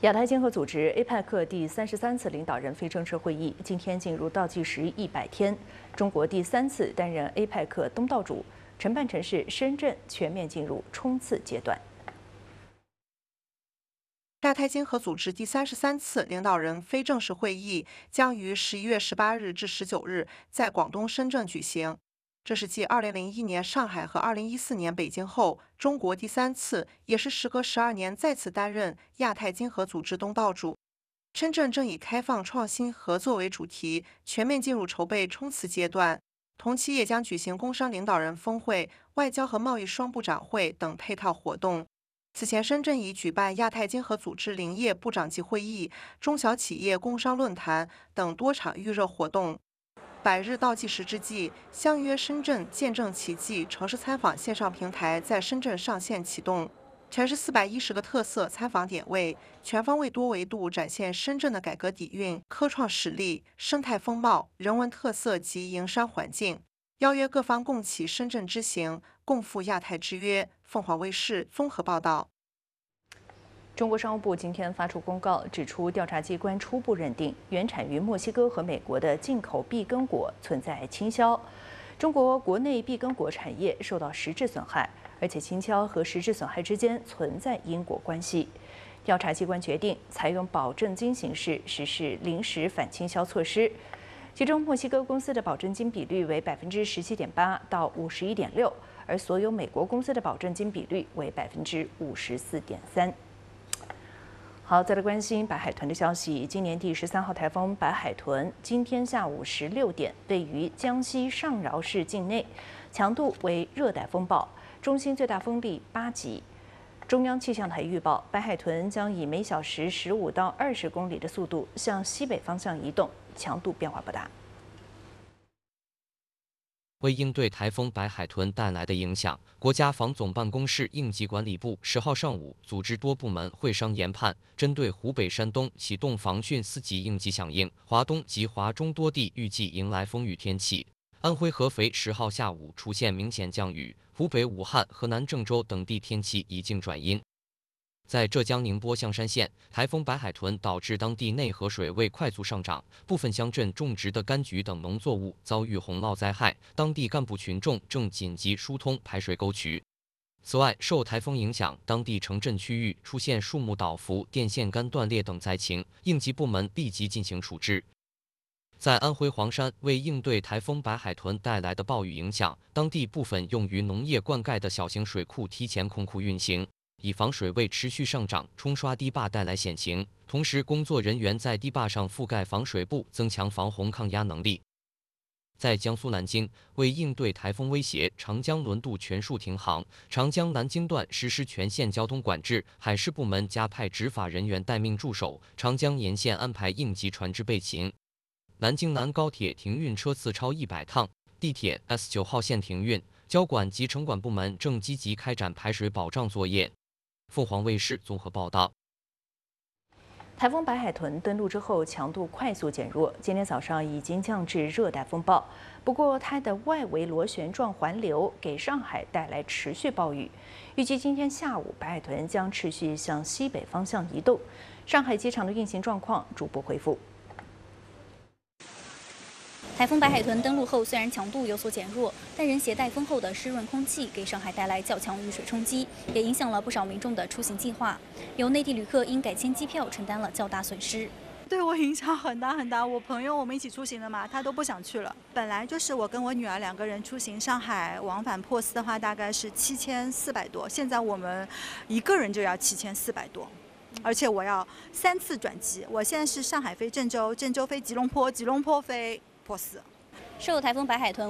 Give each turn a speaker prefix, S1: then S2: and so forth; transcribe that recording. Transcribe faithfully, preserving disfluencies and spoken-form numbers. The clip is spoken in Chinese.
S1: 亚太经合组织 A P E C 第三十三次领导人非正式会议今天进入倒计时一百天，中国第三次担任 A P E C 东道主，承办城市深圳全面进入冲刺阶段。
S2: 亚太经合组织第三十三次领导人非正式会议将于十一月十八日至十九日在广东深圳举行。这是继二零零一年上海和二零一四年北京后，中国第三次，也是时隔十二年再次担任亚太经合组织东道主。深圳正以开放、创新、合作为主题，全面进入筹备冲刺阶段。同期也将举行工商领导人峰会、外交和贸易双部长会等配套活动。此前，深圳已举办亚太经合组织林业部长级会议、中小企业工商论坛等多场预热活动。百日倒计时之际，相约深圳见证奇迹城市参访线上平台在深圳上线启动，全市四百一十个特色参访点位，全方位多维度展现深圳的改革底蕴、科创实力、生态风貌、人文特色及营商环境。邀约各方共启深圳之行，共赴亚太之约。凤凰卫视综合报道。
S1: 中国商务部今天发出公告，指出调查机关初步认定原产于墨西哥和美国的进口碧根果存在倾销，中国国内碧根果产业受到实质损害，而且倾销和实质损害之间存在因果关系。调查机关决定采用保证金形式实施临时反倾销措施，其中墨西哥公司的保证金比率为百分之十七点八到五十一点六，而所有美国公司的保证金比率为百分之五十四点三。好，再来关心白海豚的消息。今年第十三号台风白海豚今天下午十六点位于江西上饶市境内，强度为热带风暴，中心最大风力八级。中央气象台预报，白海豚将以每小时十五到二十公里的速度向西北方向移动，强度变化不大。
S3: 为应对台风白海豚带来的影响，国家防总办公室应急管理部十号上午组织多部门会商研判，针对湖北、山东启动防汛四级应急响应，华东及华中多地预计迎来风雨天气。安徽合肥十号下午出现明显降雨，湖北武汉、河南郑州等地天气已经转阴。在浙江宁波象山县，台风白海豚导致当地内河水位快速上涨，部分乡镇种植的柑橘等农作物遭遇洪涝灾害，当地干部群众正紧急疏通排水沟渠。此外，受台风影响，当地城镇区域出现树木倒伏、电线杆断裂等灾情，应急部门立即进行处置。在安徽黄山，为应对台风白海豚带来的暴雨影响，当地部分用于农业灌溉的小型水库提前空库运行，以防水位持续上涨冲刷堤坝带来险情。同时，工作人员在堤坝上覆盖防水布，增强防洪抗压能力。在江苏南京，为应对台风威胁，长江轮渡全数停航，长江南京段实施全线交通管制，海事部门加派执法人员待命驻守，长江沿线安排应急船只备勤。南京南高铁停运车次超一百趟，地铁 S 九号线停运，交管及城管部门正积极开展排水保障作业。凤凰卫视综合报道。
S1: 台风白海豚登陆之后，强度快速减弱，今天早上已经降至热带风暴。不过，它的外围螺旋状环流给上海带来持续暴雨。预计今天下午，白海豚将持续向西北方向移动，上海机场的运行状况逐步恢复。
S4: 台风白海豚登陆后，虽然强度有所减弱，但仍携带丰厚的湿润空气，给上海带来较强雨水冲击，也影响了不少民众的出行计划。有内地旅客因改签机票承担了较大损失。
S5: 对我影响很大很大。我朋友我们一起出行的嘛，他都不想去了。本来就是我跟我女儿两个人出行，上海往返珀斯的话大概是七千四百多，现在我们一个人就要七千四百多。而且我要三次转机，我现在是上海飞郑州，郑州飞吉隆坡，吉隆坡飞珀斯。
S4: 受台风白海豚